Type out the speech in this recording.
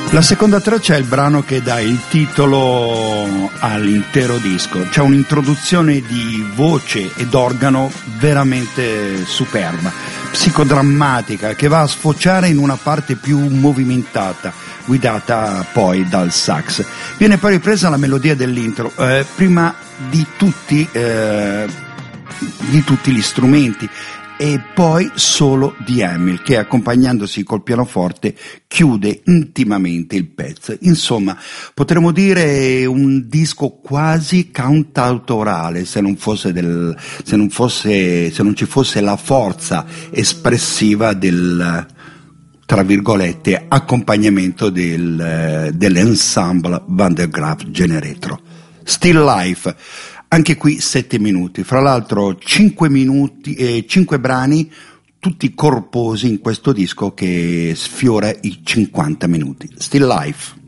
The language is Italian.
La seconda traccia è il brano che dà il titolo all'intero disco. C'è un'introduzione di voce ed organo veramente superba, psicodrammatica, che va a sfociare in una parte più movimentata, guidata poi dal sax. Viene poi ripresa la melodia dell'intro, prima di tutti gli strumenti, e poi solo di Hamill, che accompagnandosi col pianoforte chiude intimamente il pezzo. Insomma, potremmo dire un disco quasi cantautorale, se non ci fosse la forza espressiva del, tra virgolette, accompagnamento dell'ensemble Van der Graaf Generator. Still Life. Anche qui 7 minuti, fra l'altro 5 brani, tutti corposi in questo disco che sfiora i 50 minuti. Still Life.